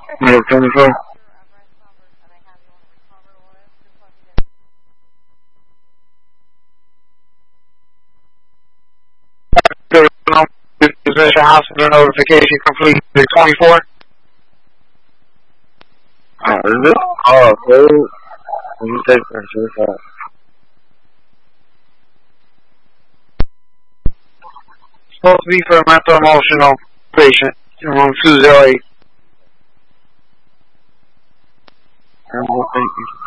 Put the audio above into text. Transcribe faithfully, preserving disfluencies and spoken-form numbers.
Yeah, twenty-four. Mr. Hospital notification complete. twenty-four. Oh, is it? Oh, cool. Let me take pictures. Supposed to be for a mental emotional patient in room two oh eight. And we'll thank you.